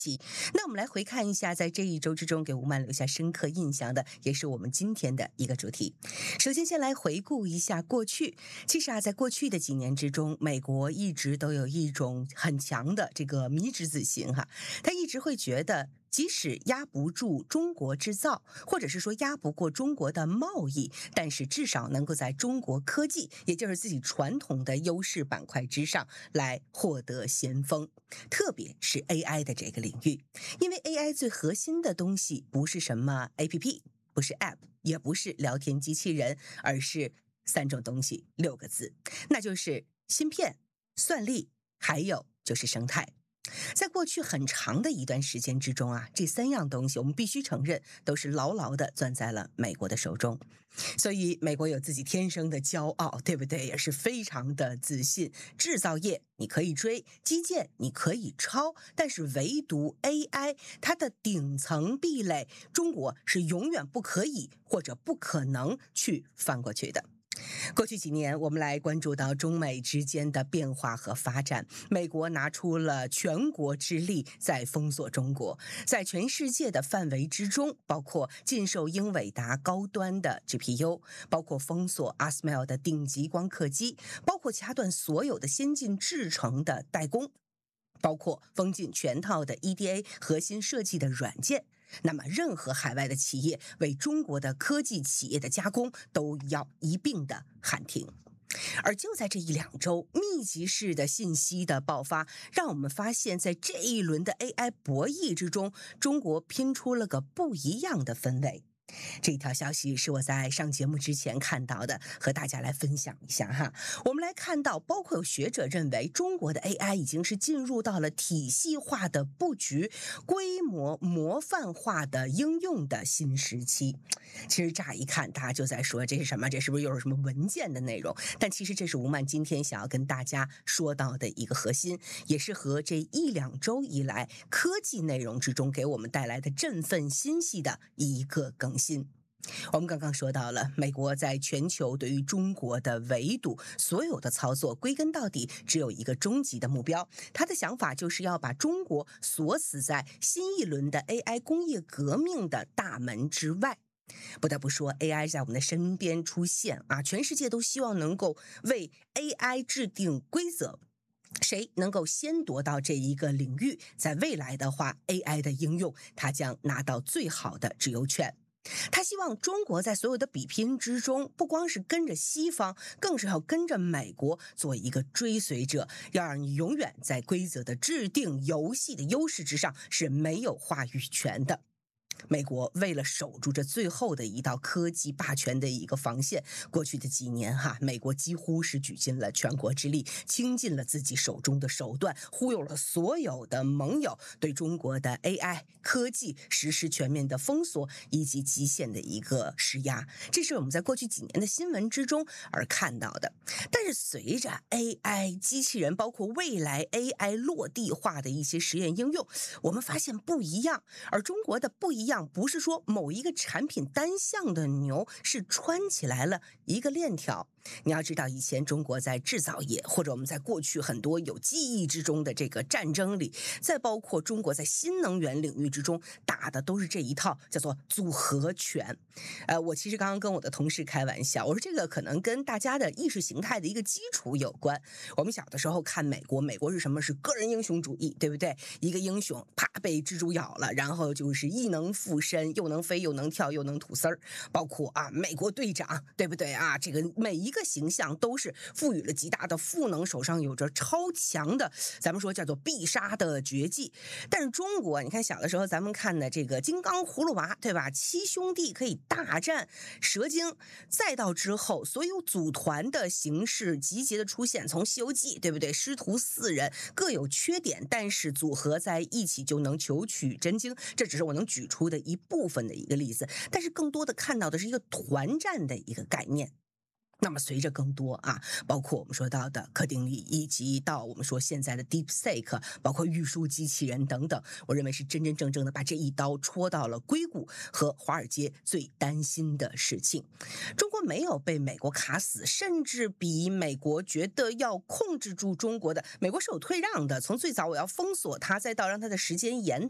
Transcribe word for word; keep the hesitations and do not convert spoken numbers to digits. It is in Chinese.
那我们来回看一下，在这一周之中给吴曼留下深刻印象的，也是我们今天的一个主题。首先，先来回顾一下过去。其实啊，在过去的几年之中，美国一直都有一种很强的这个迷之自信哈，他一直会觉得，即使压不住中国制造，或者是说压不过中国的贸易，但是至少能够在中国科技，也就是自己传统的优势板块之上来获得先锋，特别是 A I 的这个领域。因为 A I 最核心的东西不是什么 A P P， 不是 App， 也不是聊天机器人，而是三种东西，六个字，那就是芯片、算力，还有就是生态。在过去很长的一段时间之中啊，这三样东西我们必须承认都是牢牢地攥在了美国的手中。所以美国有自己天生的骄傲，对不对？也是非常的自信。制造业你可以追，基建你可以抄，但是唯独 A I 它的顶层壁垒，中国是永远不可以或者不可能去翻过去的。过去几年，我们来关注到中美之间的变化和发展。美国拿出了全国之力在封锁中国，在全世界的范围之中，包括禁售英伟达高端的 G P U， 包括封锁 A S M L 的顶级光刻机，包括掐断所有的先进制程的代工，包括封禁全套的 E D A 核心设计的软件。那么任何海外的企业为中国的科技企业的加工都要一并的喊停。而就在这一两周，密集式的信息的爆发，让我们发现在这一轮的 A I 博弈之中，中国拼出了个不一样的氛围。这条消息是我在上节目之前看到的，和大家来分享一下哈。我们来看到，包括有学者认为，中国的 A I 已经是进入到了体系化的布局、规模模范化的应用的新时期。其实乍一看，大家就在说这是什么？这是不是又是什么文件的内容？但其实这是吴曼今天想要跟大家说到的一个核心，也是和这一两周以来科技内容之中给我们带来的振奋欣喜的一个更新。我们刚刚说到了，美国在全球对于中国的围堵，所有的操作归根到底只有一个终极的目标，他的想法就是要把中国锁死在新一轮的 A I 工业革命的大门之外。不得不说 A I 在我们的身边出现啊，全世界都希望能够为 A I 制定规则，谁能够先夺到这一个领域，在未来的话 A I 的应用它将拿到最好的自由权。他希望中国在所有的比拼之中，不光是跟着西方，更是要跟着美国做一个追随者，要让你永远在规则的制定、游戏的优势之上是没有话语权的。美国为了守住这最后的一道科技霸权的一个防线，过去的几年哈，美国几乎是举尽了全国之力，倾尽了自己手中的手段，忽悠了所有的盟友，对中国的 A I 科技实施全面的封锁以及极限的一个施压。这是我们在过去几年的新闻之中而看到的。但是随着 A I 机器人，包括未来 A I 落地化的一些实验应用，我们发现不一样。而中国的不一样不是说某一个产品单项的牛，是穿起来了一个链条。你要知道，以前中国在制造业，或者我们在过去很多有记忆之中的这个战争里，再包括中国在新能源领域之中打的都是这一套叫做组合拳。呃，我其实刚刚跟我的同事开玩笑，我说这个可能跟大家的意识形态的一个基础有关。我们小的时候看美国，美国是什么？是个人英雄主义，对不对？一个英雄啪被蜘蛛咬了，然后就是异能附身，又能飞又能跳又能吐丝儿，包括啊美国队长，对不对啊？这个每一个形象都是赋予了极大的赋能，手上有着超强的，咱们说叫做必杀的绝技。但是中国，你看小的时候咱们看的这个金刚葫芦娃，对吧？七兄弟可以大战蛇精，再到之后所有组团的形式集结的出现，从西游记，对不对？师徒四人各有缺点，但是组合在一起就能求取真经，这只是我能举出的一部分的一个例子，但是更多的看到的是一个团战的一个概念。那么随着更多啊，包括我们说到的柯定理，以及到我们说现在的 DeepSeek， 包括语数机器人等等，我认为是真真正正的把这一刀戳到了硅谷和华尔街最担心的事情。中国没有被美国卡死，甚至比美国觉得要控制住中国的，美国是有退让的。从最早我要封锁它，再到让它的时间延